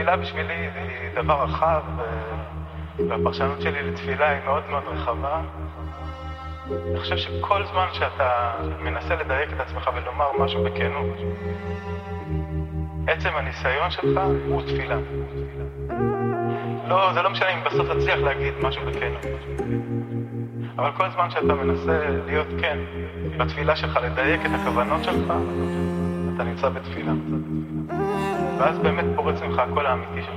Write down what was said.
תפילה בשבילי היא דבר רחב, והפרשנות שלי לתפילה היא מאוד מאוד רחבה. אני חושב שכל זמן שאתה מנסה לדייק את עצמך ולומר משהו בכנות, עצם הניסיון שלך הוא תפילה. לא, זה לא משנה אם בסוף תצליח להגיד משהו בכנות. אבל כל זמן שאתה מנסה להיות כן בתפילה שלך, לדייק את הכוונות שלך, אתה נמצא בתפילה. ואז באמת פורץ ממך הכל האמיתי שלך.